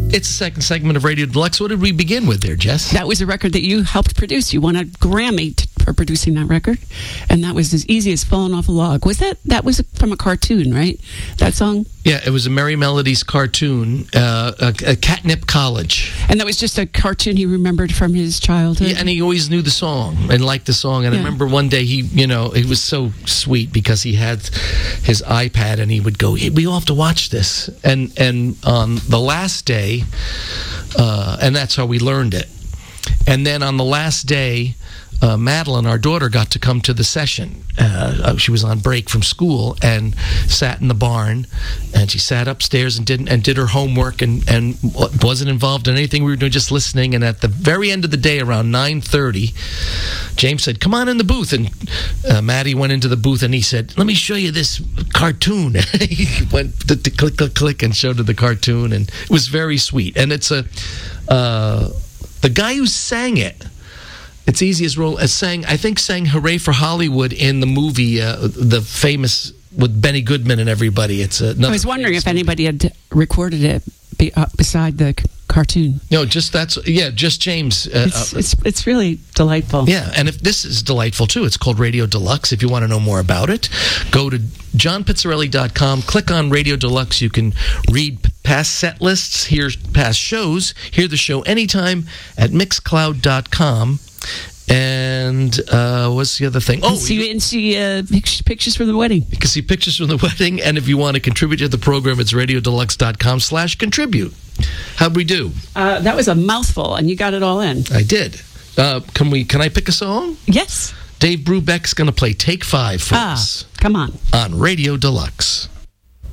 It's the second segment of Radio Deluxe. What did we begin with there, Jess? That was a record that you helped produce. You won a Grammy for producing that record, and that was as easy as falling off a log. That was from a cartoon, right? That song? Yeah, it was a Merry Melodies cartoon, a Catnip College. And that was just a cartoon he remembered from his childhood? Yeah, and he always knew the song and liked the song. And I remember one day he was so sweet because he had his iPad and he would go, "Hey, we all have to watch this." And on the last day, and that's how we learned it. And then on the last day, Madeline, our daughter, got to come to the session. She was on break from school and sat in the barn, and she sat upstairs and did her homework and wasn't involved in anything we were doing, just listening. And at the very end of the day, around 9:30, James said, "Come on in the booth." And Maddie went into the booth and he said, "Let me show you this cartoon." He went to click, click, click and showed her the cartoon, and it was very sweet. And it's the guy who sang it. It's easy as role as sang "Hooray for Hollywood" in the movie, the famous with Benny Goodman and everybody. It's I was wondering if anybody had recorded it beside the cartoon. No, just James. It's really delightful. Yeah, and if this is delightful too, it's called Radio Deluxe. If you want to know more about it, go to johnpizzarelli.com, click on Radio Deluxe. You can read past set lists, hear past shows, hear the show anytime at mixcloud.com. And what's the other thing? You can see pictures from the wedding. You can see pictures from the wedding, and if you want to contribute to the program, it's radiodeluxe.com/contribute. How'd we do? That was a mouthful, and you got it all in. I did. Can I pick a song? Yes. Dave Brubeck's going to play Take 5 for us. Come on. On Radio Deluxe.